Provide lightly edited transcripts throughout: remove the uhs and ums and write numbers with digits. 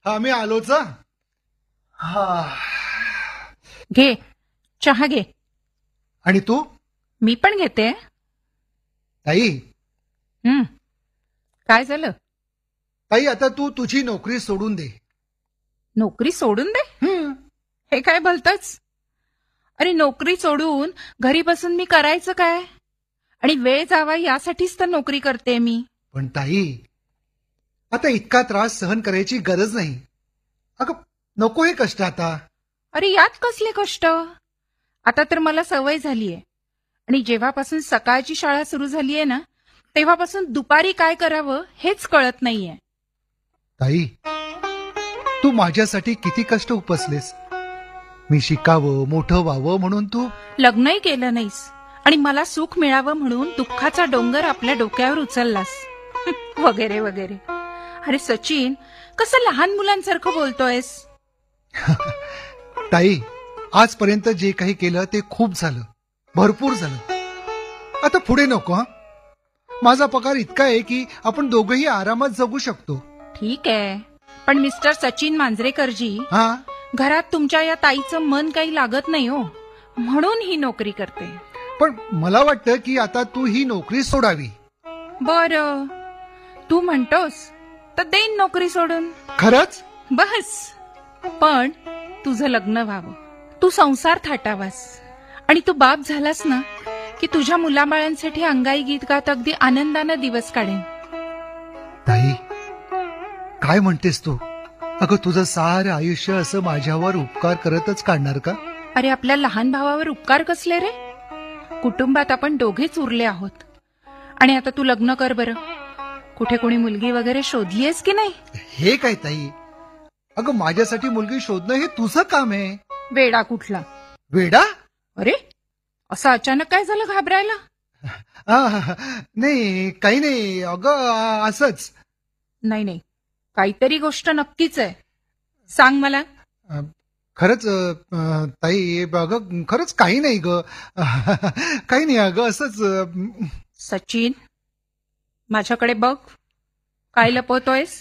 हा मी आलोच हा. घे चहा घे. आणि तू? मी पण घेते. ताई काय झालं? ताई आता तू तुझी नोकरी सोडून दे. नोकरी सोडून दे? हे काय बोलतोस? अरे नोकरी सोडून घरी बसून मी करायचं काय? आणि वेळ जावा यासाठीच तर नोकरी करते मी. पण ताई आता इतका त्रास सहन करायची गरज नाही. अगं नको हे कष्ट आता. अरे यात कसले कष्ट? आता तर मला सवय झालीये. आणि जेव्हापासून सकाळची शाळा सुरू झालीये ना, तेव्हापासून दुपारी काय करावं हेच कळत नाहीये. ताई तू माझ्यासाठी किती कष्ट उपसलेस. मी शिकावं मोठं व्हावं म्हणून तू लग्नही केलं नाहीस आणि मला सुख मिळावं म्हणून दुःखाचा डोंगर आपल्या डोक्यावर उचललास वगैरे वगैरे. अरे सचिन, कसं लहान मुलांसारखं बोलतोयस? ताई आजपर्यंत जे काही केलं ते खूप झालं, भरपूर झालं. आता पुढे नको. हा माझा पगार इतका आहे की आपण दोघंही आरामात जगू शकतो. ठीक आहे, पण मिस्टर सचिन मांजरेकरजी, हा घरात तुमच्या या ताईचं मन काही लागत नाही हो, म्हणून ही नोकरी करते. पण मला वाटतं की आता तू ही नोकरी सोडावी. बरं, तू म्हणतोस तर देईन नोकरी सोडून. खरंच? बस, पण तुझं लग्न व्हावं, तू संसार थाटावास आणि तू बाप झालास ना की तुझ्या मुलाबाळांसाठी अंगाई गीत गात अगदी आनंदानं दिवस काढेन. ताई काय म्हणतेस तू? अगं तुझं सारं आयुष्य असं माझ्यावर उपकार करतच काढणार का? अरे आपल्या लहान भावावर उपकार कसले रे? कुटुंबात आपण दोघेच उरले आहोत. आणि आता तू लग्न कर बरं. कुठे कोणी मुलगी वगैरे शोधलीयस की नाही? हे काय ताई, अगं माझ्यासाठी मुलगी शोधणं हे तुझं काम आहे. वेडा कुठला? वेडा? अरे असं अचानक काय झालं घाबरायला? नाही काही नाही अगं, असंच. नाही नाही, काहीतरी गोष्ट नक्कीच आहे. सांग मला. खरंच ताई, अगं खरंच काही नाही ग. काही नाही अगं, असंच. सचिन, माझ्याकडे बघ. काय लपवतोयस?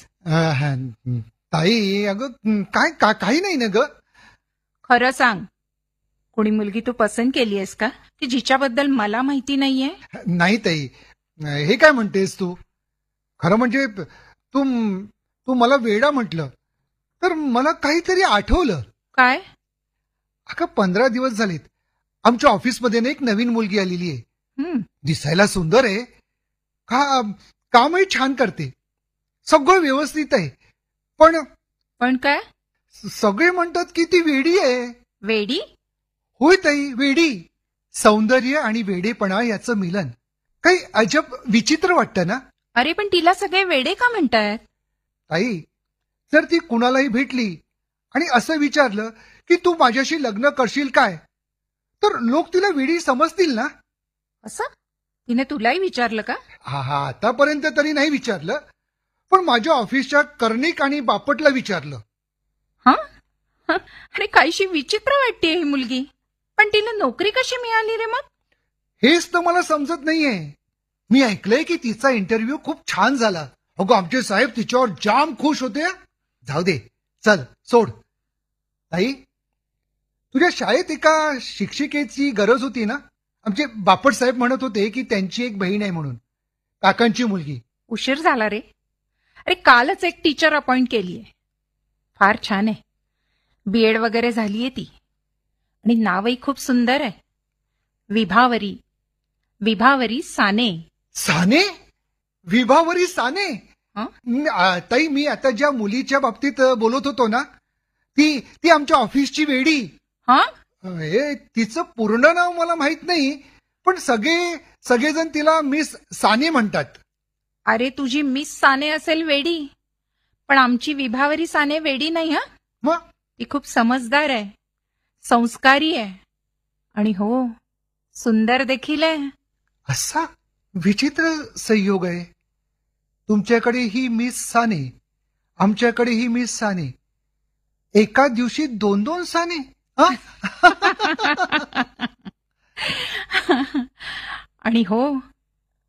ताई अगं काही नाही ना ग. खरं सांग, कोणी मुलगी तू पसंत केली आहेस का, की जिच्याबद्दल मला माहिती नाहीये? नाही ताई, हे काय म्हणतेस तू? खरं म्हणजे तू मला वेडा म्हटलं तर मला काहीतरी आठवलं. काय? अगं 15 दिवस झालेत आमच्या ऑफिसमध्ये एक नवीन मुलगी आलेली आहे. दिसायला सुंदर आहे, कामही छान करते, सगळं व्यवस्थित आहे. पण काय? सगळे म्हणतात की ती वेडी आहे. वेडी? होय ताई, वेडी. सौंदर्य आणि वेडेपणा याचं मिलन काही अजब विचित्र वाटतं ना. अरे पण तिला सगळे वेडे का म्हणतायत? ताई जर ती कुणालाही भेटली आणि असं विचारलं की तू माझ्याशी लग्न करशील काय, तर लोक तिला वेडी समजतील ना. असं तिने तुलाही विचारलं का? हा आतापर्यंत तरी नाही विचारलं, पण माझ्या ऑफिसच्या कर्णिक आणि बापटला विचारलं. हा? अरे काहीशी विचित्र वाटते ही मुलगी. पण तिला नोकरी कशी मिळाली रे मग? हेच तर मला समजत नाहीये. मी ऐकलंय की तिचा इंटरव्ह्यू खूप छान झाला. अगं आमचे साहेब तिच्यावर जाम खुश होते. जाऊ दे, चल सोड. ताई तुझ्या शाळेत एका शिक्षिकेची गरज होती ना. आमचे बापट साहेब म्हणत होते की त्यांची एक बहीण आहे म्हणून, काकांची मुलगी. उशीर झाला रे. अरे कालच एक टीचर अपॉइंट केलीये. फार छान आहे. बीएड वगैरे झालीये ती. आणि नावही खूप सुंदर आहे. विभावरी साने. साने? विभावरी साने? ताई मी आता ज्या मुलीच्या बाबतीत बोलत होतो ना, ती आमच्या ऑफिसची वेडी. हा? तिचं पूर्ण नाव मला माहित नाही, पण सगळेजण तिला मिस साने म्हणतात. अरे तुझी मिस साने असेल वेडी, पण आमची विभावरी साने वेडी नाही. हा, ती खूप समजदार आहे, संस्कारी आहे आणि हो सुंदर देखील आहे. असा विचित्र संयोग आहे. तुमच्याकडे ही मिस साने, आमच्याकडे ही मिस साने. एका दिवशी 2-2 साने. आणि हो,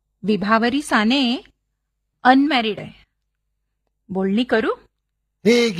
विभावरी साने अनमॅरिड आहे. बोलणी करू? हे